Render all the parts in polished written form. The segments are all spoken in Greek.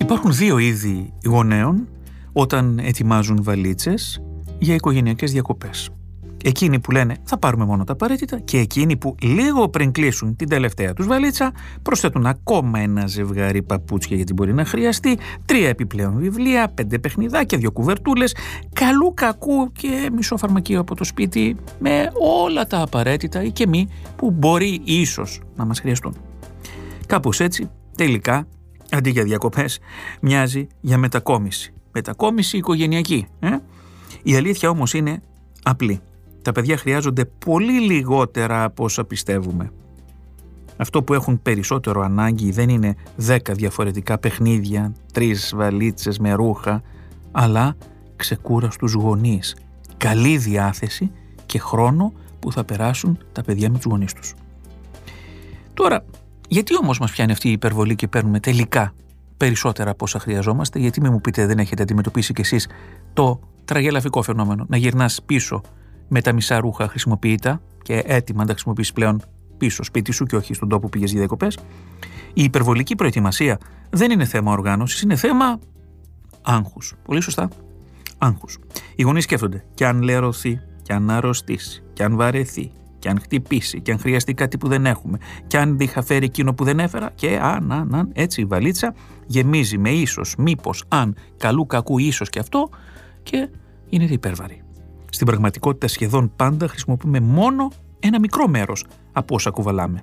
Υπάρχουν δύο είδη γονέων όταν ετοιμάζουν βαλίτσες για οικογενειακές διακοπές. Εκείνοι που λένε θα πάρουμε μόνο τα απαραίτητα και εκείνοι που λίγο πριν κλείσουν την τελευταία τους βαλίτσα προσθέτουν ακόμα ένα ζευγάρι παπούτσια γιατί μπορεί να χρειαστεί, 3 επιπλέον βιβλία, 5 παιχνιδάκια, 2 κουβερτούλες, καλού κακού και μισό φαρμακείο από το σπίτι με όλα τα απαραίτητα ή και μη που μπορεί ίσως να μας χρειαστούν. Κάπως έτσι τελικά αντί για διακοπές μοιάζει για μετακόμιση. Μετακόμιση οικογενειακή. Η αλήθεια όμως είναι απλή. Τα παιδιά χρειάζονται πολύ λιγότερα από όσα πιστεύουμε. Αυτό που έχουν περισσότερο ανάγκη δεν είναι 10 διαφορετικά παιχνίδια, 3 βαλίτσες με ρούχα, αλλά ξεκούραστους γονείς, καλή διάθεση και χρόνο που θα περάσουν τα παιδιά με τους γονείς τους. Τώρα, γιατί όμως μας πιάνει αυτή η υπερβολή και παίρνουμε τελικά περισσότερα από όσα χρειαζόμαστε? Γιατί μην μου πείτε δεν έχετε αντιμετωπίσει κι εσείς το τραγελαφικό φαινόμενο να γυρνάς πίσω με τα μισά ρούχα χρησιμοποιητά και έτοιμα να τα χρησιμοποιήσεις πλέον πίσω σπίτι σου και όχι στον τόπο που πήγες για διακοπές? Η υπερβολική προετοιμασία δεν είναι θέμα οργάνωσης, είναι θέμα άγχους. Πολύ σωστά. Άγχους. Οι γονείς σκέφτονται κι αν λερωθεί, κι αν αρρωστήσει, κι αν βαρεθεί, κι αν χτυπήσει, κι αν χρειαστεί κάτι που δεν έχουμε, κι αν είχα φέρει εκείνο που δεν έφερα και αν, έτσι η βαλίτσα γεμίζει με ίσως, μήπως, αν, καλού κακού ίσως και αυτό και είναι υπέρβαρη. Στην πραγματικότητα σχεδόν πάντα χρησιμοποιούμε μόνο ένα μικρό μέρος από όσα κουβαλάμε.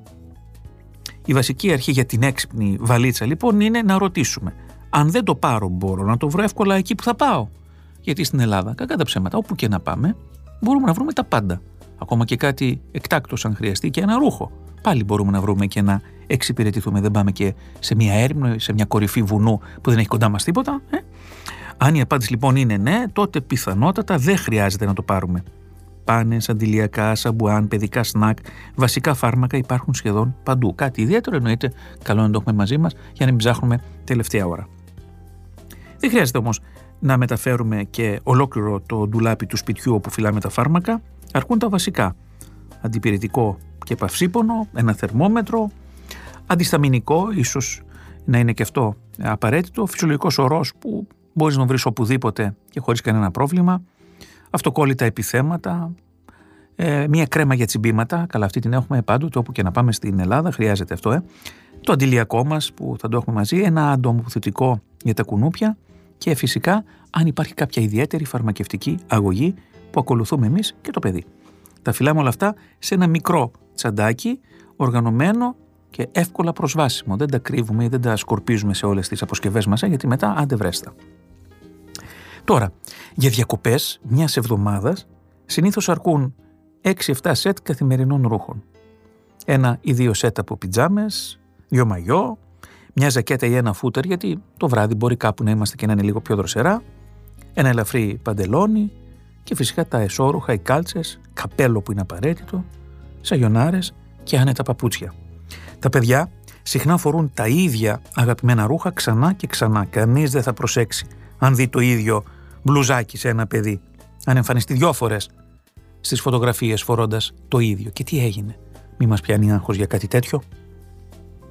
Η βασική αρχή για την έξυπνη βαλίτσα λοιπόν είναι να ρωτήσουμε αν δεν το πάρω μπορώ να το βρω εύκολα εκεί που θα πάω. Γιατί στην Ελλάδα, κακά τα ψέματα, όπου και να πάμε μπορούμε να βρούμε τα πάντα. Ακόμα και κάτι εκτάκτος αν χρειαστεί και ένα ρούχο. Πάλι μπορούμε να βρούμε και να εξυπηρετηθούμε. Δεν πάμε και σε μια έρημο, σε μια κορυφή βουνού που δεν έχει κοντά μας τίποτα. Αν η απάντηση λοιπόν είναι ναι, τότε πιθανότατα δεν χρειάζεται να το πάρουμε. Πάνες, αντιλιακά, σαμπουάν, παιδικά σνακ, βασικά φάρμακα υπάρχουν σχεδόν παντού. Κάτι ιδιαίτερο εννοείται καλό να το έχουμε μαζί μας για να μην ψάχνουμε τελευταία ώρα. Δεν χρειάζεται όμως να μεταφέρουμε και ολόκληρο το ντουλάπι του σπιτιού όπου φυλάμε τα φάρμακα. Αρκούν τα βασικά. Αντιπυρητικό και παυσίπονο, ένα θερμόμετρο, αντισταμινικό, ίσως να είναι και αυτό απαραίτητο, φυσιολογικός ορός που μπορείς να βρεις οπουδήποτε και χωρίς κανένα πρόβλημα, αυτοκόλλητα επιθέματα, μία κρέμα για τσιμπήματα, καλά αυτή την έχουμε πάντοτε όπου και να πάμε στην Ελλάδα, χρειάζεται αυτό, το αντιλιακό μας που θα το έχουμε μαζί, ένα αντομοθετικό για τα κουνούπια και φυσικά αν υπάρχει κάποια ιδιαίτερη φαρμακευτική αγωγή που ακολουθούμε εμείς και το παιδί. Τα φυλάμε όλα αυτά σε ένα μικρό τσαντάκι, οργανωμένο και εύκολα προσβάσιμο. Δεν τα κρύβουμε ή δεν τα σκορπίζουμε σε όλες τις αποσκευές μας, γιατί μετά άντε βρέστα. Τώρα, για διακοπές μιας εβδομάδας συνήθως αρκούν 6-7 σετ καθημερινών ρούχων. 1 ή 2 σετ από πιτζάμες, 2 μαγιό, μια ζακέτα ή ένα φούτερ, γιατί το βράδυ μπορεί κάπου να είμαστε και να είναι λίγο πιο δροσερά, ένα ελαφρύ παντελόνι και φυσικά τα εσώρουχα, οι κάλτσες, καπέλο που είναι απαραίτητο, σαγιονάρες και άνετα παπούτσια. Τα παιδιά συχνά φορούν τα ίδια αγαπημένα ρούχα ξανά και ξανά. Κανείς δεν θα προσέξει αν δει το ίδιο μπλουζάκι σε ένα παιδί, αν εμφανιστεί 2 φορές στις φωτογραφίες φορώντας το ίδιο. Και τι έγινε? Μη μας πιάνει άγχος για κάτι τέτοιο?